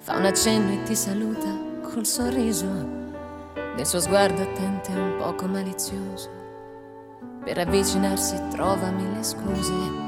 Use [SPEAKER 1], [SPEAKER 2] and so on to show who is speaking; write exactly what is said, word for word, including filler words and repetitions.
[SPEAKER 1] fa un accenno e ti saluta col sorriso, nel suo sguardo attento e un poco malizioso. Per avvicinarsi trova mille scuse